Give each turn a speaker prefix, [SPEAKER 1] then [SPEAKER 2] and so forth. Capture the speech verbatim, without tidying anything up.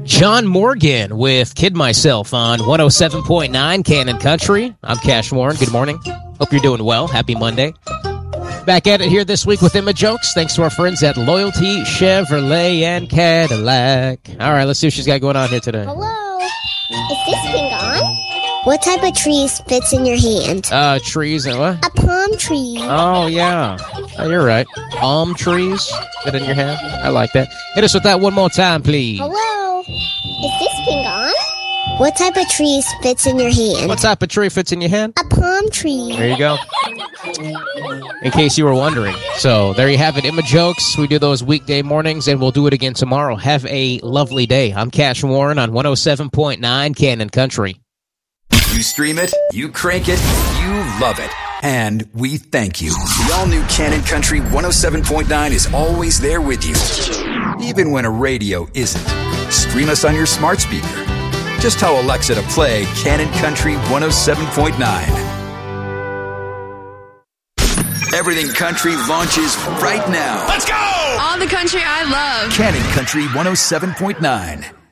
[SPEAKER 1] John Morgan with Kid Myself on one oh seven point nine Cannon Country. I'm Cash Warren. Good morning. Hope you're doing well. Happy Monday. Back at it here this week with Emma Jokes. Thanks to our friends at Loyalty Chevrolet and Cadillac. All right, let's see what she's got going on here today.
[SPEAKER 2] Hello. Is this thing on? What type of trees fits in your hand?
[SPEAKER 1] Uh, trees and what?
[SPEAKER 2] A palm tree.
[SPEAKER 1] Oh, yeah. Oh, you're right. Palm trees fit in your hand. I like that. Hit us with that one more time, please.
[SPEAKER 2] Hello. Is this thing on? What type of trees fits in your hand?
[SPEAKER 1] What type of tree fits in your hand?
[SPEAKER 2] A palm tree.
[SPEAKER 1] There you go. In case you were wondering. So there you have it. Emma Jokes. We do those weekday mornings, and we'll do it again tomorrow. Have a lovely day. I'm Cash Warren on one oh seven point nine Cannon Country.
[SPEAKER 3] You stream it, you crank it, you love it. And we thank you. The all-new Cannon Country one oh seven point nine is always there with you. Even when a radio isn't. Stream us on your smart speaker. Just tell Alexa to play Cannon Country one oh seven point nine. Everything Country launches right now.
[SPEAKER 4] Let's go! All the country I love.
[SPEAKER 3] Cannon Country one oh seven point nine.